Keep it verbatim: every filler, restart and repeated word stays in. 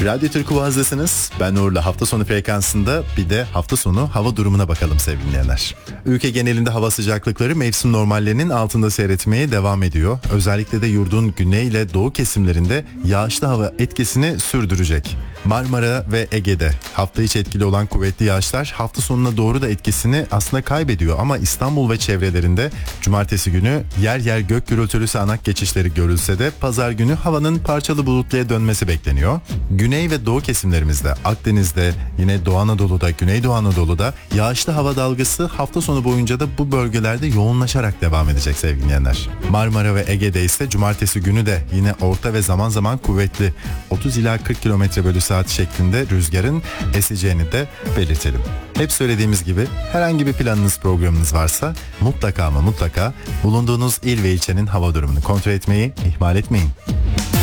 Radyo Türk Boğaz'dasınız. Ben Uğur'la hafta sonu frekansında bir de hafta sonu hava durumuna bakalım sevgili dinleyenler. Ülke genelinde hava sıcaklıkları mevsim normallerinin altında seyretmeye devam ediyor. Özellikle de yurdun güney ile doğu kesimlerinde yağışlı hava etkisini sürdürecek. Marmara ve Ege'de hafta içi etkili olan kuvvetli yağışlar hafta sonuna doğru da etkisini aslında kaybediyor. Ama İstanbul ve çevrelerinde cumartesi günü yer yer gök gürültülü sağanak geçişleri görülse de pazar günü havanın parçalı bulutluya dönmesi bekleniyor. Güney ve doğu kesimlerimizde, Akdeniz'de, yine Doğu Anadolu'da, Güneydoğu Anadolu'da yağışlı hava dalgası hafta sonu boyunca da bu bölgelerde yoğunlaşarak devam edecek sevgili dinleyenler. Marmara ve Ege'de ise cumartesi günü de yine orta ve zaman zaman kuvvetli otuz ila kırk kilometre bölü saat şeklinde rüzgarın eseceğini de belirtelim. Hep söylediğimiz gibi herhangi bir planınız, programınız varsa mutlaka ama mutlaka bulunduğunuz il ve ilçenin hava durumunu kontrol etmeyi ihmal etmeyin.